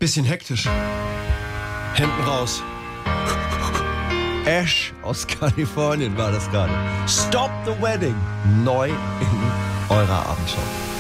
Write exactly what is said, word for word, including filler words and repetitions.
Bisschen hektisch. Hemden raus. Ash aus Kalifornien war das gerade. Stop the Wedding. Neu in eurer Abendshow.